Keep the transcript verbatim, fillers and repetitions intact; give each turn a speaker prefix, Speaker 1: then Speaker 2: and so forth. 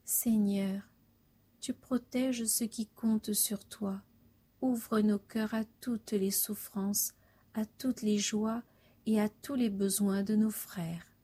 Speaker 1: Seigneur, tu protèges ceux qui comptent sur toi. Ouvre nos cœurs à toutes les souffrances, à toutes les joies et à tous les besoins de nos frères.